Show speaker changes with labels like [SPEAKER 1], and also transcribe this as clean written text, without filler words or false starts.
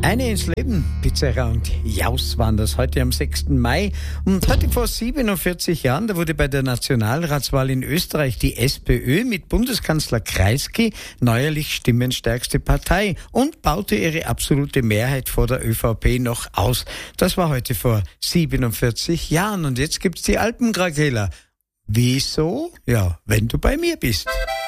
[SPEAKER 1] Eine ins Leben, Pizzeria und Jaus waren das heute am 6. Mai. Und heute vor 47 Jahren, da wurde bei der Nationalratswahl in Österreich die SPÖ mit Bundeskanzler Kreisky neuerlich stimmenstärkste Partei und baute ihre absolute Mehrheit vor der ÖVP noch aus. Das war heute vor 47 Jahren. Und jetzt gibt's die Alpenkrakela. Wieso? Ja, wenn du bei mir bist.